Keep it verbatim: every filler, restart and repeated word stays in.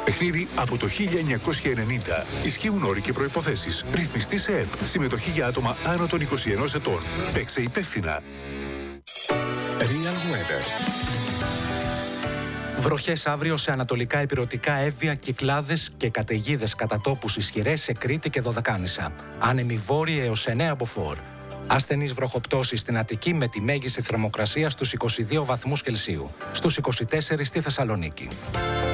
Παιχνίδι από το χίλια εννιακόσια ενενήντα. Ισχύουν όροι και προϋποθέσεις. Ρυθμιστή σε ΕΠ. Συμμετοχή για άτομα άνω των είκοσι ενός ετών. Παίξε υπεύθυνα. Real Weather. Βροχές αύριο σε ανατολικά ηπειρωτικά Εύβοια, Κυκλάδες και καταιγίδες κατά τόπους ισχυρές σε Κρήτη και Δωδεκάνησα. Άνεμοι βόρειοι έως εννέα μποφόρ. Ασθενείς βροχοπτώσεις στην Αττική με τη μέγιστη θερμοκρασία στους είκοσι δύο βαθμούς Κελσίου. Στους είκοσι τέσσερα στη Θεσσαλονίκη.